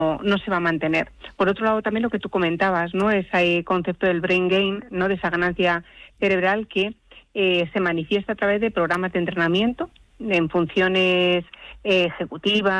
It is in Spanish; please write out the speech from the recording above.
no se va a mantener. Por otro lado, también lo que tú comentabas, ¿no? Ese concepto del brain gain, ¿no? De esa ganancia cerebral que se manifiesta a través de programas de entrenamiento en funciones ejecutivas,